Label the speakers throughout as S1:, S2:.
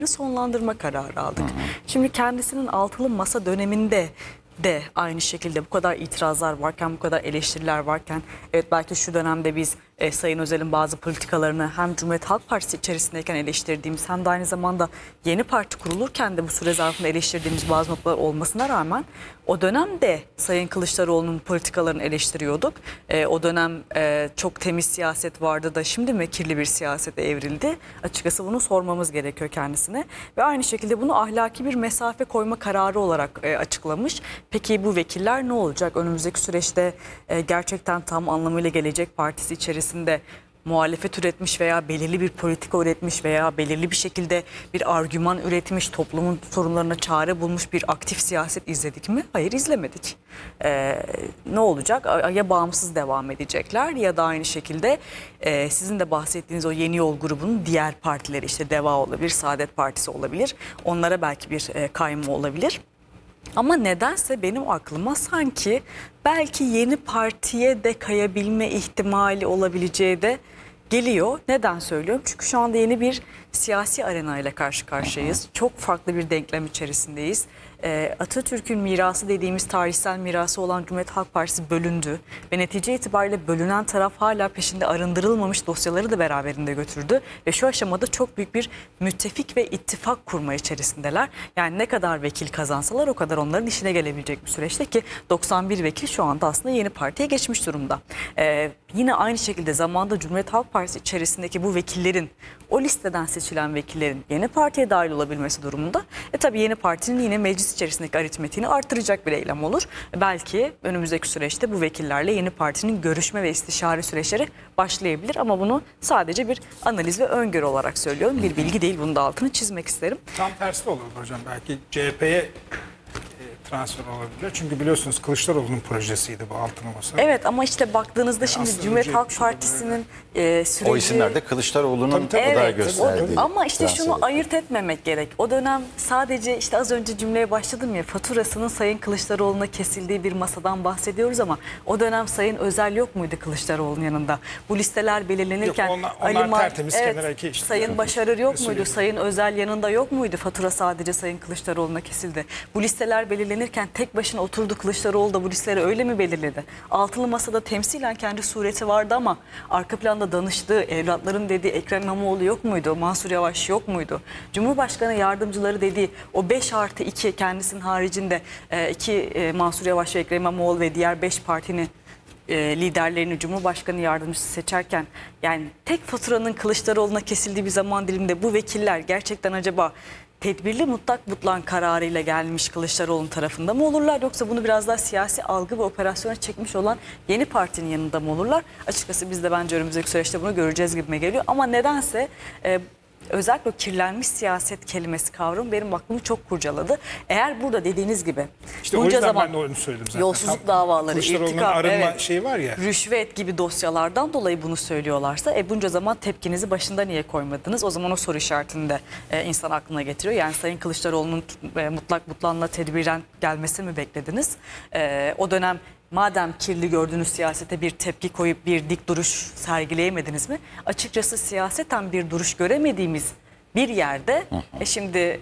S1: sonlandırma kararı aldık. Şimdi kendisinin altılı masa döneminde de aynı şekilde bu kadar itirazlar varken, bu kadar eleştiriler varken, evet belki şu dönemde biz Sayın Özel'in bazı politikalarını hem Cumhuriyet Halk Partisi içerisindeyken eleştirdiğimiz hem de aynı zamanda yeni parti kurulurken de bu süre zarfında eleştirdiğimiz bazı noktalar olmasına rağmen o dönemde Sayın Kılıçdaroğlu'nun politikalarını eleştiriyorduk. O dönem çok temiz siyaset vardı da şimdi mi kirli bir siyasete evrildi? Açıkçası bunu sormamız gerekiyor kendisine. Ve aynı şekilde bunu ahlaki bir mesafe koyma kararı olarak açıklamış. Peki bu vekiller ne olacak? Önümüzdeki süreçte gerçekten tam anlamıyla Gelecek Partisi içerisinde muhalefet üretmiş veya belirli bir politika üretmiş veya belirli bir şekilde bir argüman üretmiş, toplumun sorunlarına çare bulmuş bir aktif siyaset izledik mi? Hayır, izlemedik. Ne olacak? Ya bağımsız devam edecekler ya da aynı şekilde sizin de bahsettiğiniz o Yeni Yol grubunun diğer partileri, işte DEVA olabilir, Saadet Partisi olabilir. Onlara belki bir kayma olabilir. Ama nedense benim aklıma sanki belki yeni partiye de kayabilme ihtimali olabileceği de geliyor. Neden söylüyorum? Çünkü şu anda yeni bir siyasi arena ile karşı karşıyayız. Çok farklı bir denklem içerisindeyiz. Atatürk'ün mirası dediğimiz tarihsel mirası olan Cumhuriyet Halk Partisi bölündü. Ve netice itibariyle bölünen taraf hala peşinde arındırılmamış dosyaları da beraberinde götürdü. Ve şu aşamada çok büyük bir müttefik ve ittifak kurma içerisindeler. Yani ne kadar vekil kazansalar o kadar onların işine gelebilecek bir süreçte ki 91 vekil şu anda aslında yeni partiye geçmiş durumda. Yine aynı şekilde zamanda Cumhuriyet Halk Partisi içerisindeki bu vekillerin, o listeden seçilen vekillerin yeni partiye dahil olabilmesi durumunda tabii yeni partinin yine meclis içerisindeki aritmetiğini artıracak bir eylem olur. Belki önümüzdeki süreçte bu vekillerle yeni partinin görüşme ve istişare süreçleri başlayabilir ama bunu sadece bir analiz ve öngörü olarak söylüyorum. Bir bilgi değil, bunun da altını çizmek isterim.
S2: Tam tersi de olur hocam. Belki CHP'ye transfer olabilir. Çünkü biliyorsunuz Kılıçdaroğlu'nun projesiydi bu altılı masa.
S1: Evet ama işte baktığınızda şimdi Cumhuriyet Halk Partisi'nin süreci...
S3: O isimlerde Kılıçdaroğlu'nun
S1: Evet,
S3: aday gösterdiği.
S1: ama işte şunu ayırt etmemek gerek. O dönem sadece işte az önce cümleye başladım ya, faturasının Sayın Kılıçdaroğlu'na kesildiği bir masadan bahsediyoruz ama o dönem Sayın Özel yok muydu Kılıçdaroğlu'nun yanında? Bu listeler belirlenirken
S2: Yok, onlar tertemiz kenara geçti.
S1: Sayın Başarır yok muydu? Sayın Özel yanında yok muydu? Fatura sadece Sayın Kılıçdaroğlu'na kesildi. Bu listeler belirlenirken tek başına oturdu Kılıçdaroğlu da bu listeleri öyle mi belirledi? Altılı masada temsilen kendi sureti vardı ama arka planda danıştığı, evlatların dediği Ekrem İmamoğlu yok muydu? Mansur Yavaş yok muydu? Cumhurbaşkanı yardımcıları dediği o 5+2 kendisinin haricinde Mansur Yavaş ve Ekrem İmamoğlu ve diğer 5 partinin liderlerini Cumhurbaşkanı yardımcısı seçerken, yani tek faturanın Kılıçdaroğlu'na kesildiği bir zaman diliminde bu vekiller gerçekten acaba tedbirli mutlak butlan kararıyla gelmiş Kılıçdaroğlu'nun tarafında mı olurlar, yoksa bunu biraz daha siyasi algı ve operasyona çekmiş olan yeni partinin yanında mı olurlar? Açıkçası biz de bence önümüzdeki süreçte bunu göreceğiz gibime geliyor. Ama nedense özellikle o kirlenmiş siyaset kelimesi kavramı benim aklımı çok kurcaladı. Eğer burada dediğiniz gibi
S2: İşte o yüzden ben de onu söyledim zaten.
S1: Yolsuzluk davaları,
S2: Kılıçdaroğlu'nun arınma şeyi var ya.
S1: Rüşvet gibi dosyalardan dolayı bunu söylüyorlarsa bunca zaman tepkinizi başında niye koymadınız? O zaman o soru işaretini de insan aklına getiriyor. Yani Sayın Kılıçdaroğlu'nun mutlak butlanla tedbiren gelmesi mi beklediniz? O dönem madem kirli gördüğünüz siyasete bir tepki koyup bir dik duruş sergileyemediniz mi? Açıkçası siyaseten bir duruş göremediğimiz bir yerde şimdi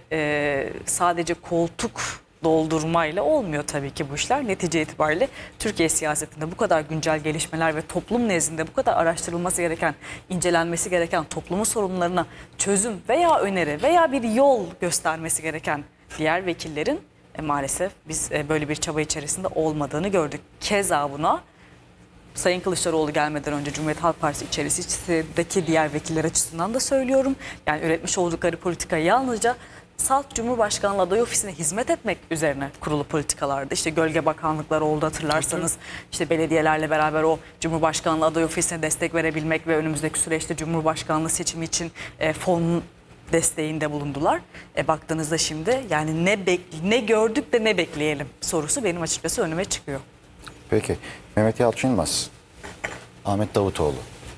S1: sadece koltuk doldurmayla olmuyor tabii ki bu işler. Netice itibariyle Türkiye siyasetinde bu kadar güncel gelişmeler ve toplum nezdinde bu kadar araştırılması gereken, incelenmesi gereken toplumun sorunlarına çözüm veya öneri veya bir yol göstermesi gereken diğer vekillerin maalesef biz böyle bir çaba içerisinde olmadığını gördük. Keza buna Sayın Kılıçdaroğlu gelmeden önce Cumhuriyet Halk Partisi içerisindeki diğer vekiller açısından da söylüyorum. Yani üretmiş oldukları politika yalnızca salt Cumhurbaşkanlığı aday ofisine hizmet etmek üzerine kurulu politikalardı. İşte gölge bakanlıklar oldu hatırlarsanız. İşte belediyelerle beraber o Cumhurbaşkanlığı aday ofisine destek verebilmek ve önümüzdeki süreçte Cumhurbaşkanlığı seçimi için fon desteğinde bulundular. Baktığınızda şimdi yani ne gördük de ne bekleyelim sorusu benim açıkçası önüme çıkıyor.
S3: Peki Mehmet Yalçın Yılmaz, Ahmet Davutoğlu,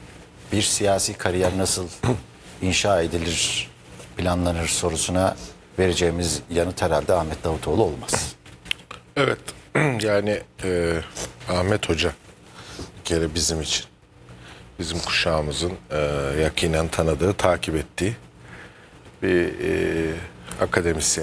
S3: bir siyasi kariyer nasıl inşa edilir, planlanır sorusuna vereceğimiz yanıt herhalde Ahmet Davutoğlu olmaz.
S4: Evet yani Ahmet Hoca bir kere bizim için, bizim kuşağımızın yakinen tanıdığı, takip ettiği bir akademisyen.